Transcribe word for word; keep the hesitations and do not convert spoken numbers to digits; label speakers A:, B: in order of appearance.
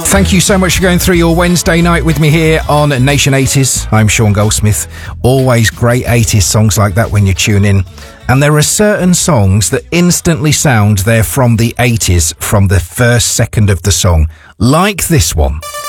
A: Thank you so much for going through your Wednesday night with me here on Nation eighties. I'm Sean Goldsmith. Always great eighties songs like that when you tune in. And there are certain songs that instantly sound they're from the eighties from the first second of the song. Like this one.